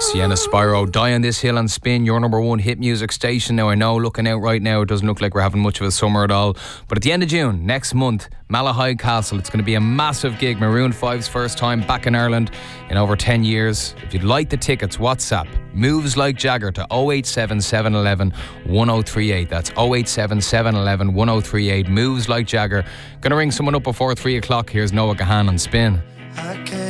Sienna Spyro, Die on This Hill and Spin, your number one hit music station. Now I know, looking out right now, it doesn't look like we're having much of a summer at all, but at the end of June, next month, Malahide Castle, it's going to be a massive gig. Maroon 5's first time back in Ireland in over 10 years. If you'd like the tickets, WhatsApp Moves Like Jagger to 087 711 1038. That's 087 711 1038. Moves Like Jagger. Gonna ring someone up before 3 o'clock. Here's Noah Gahan on Spin.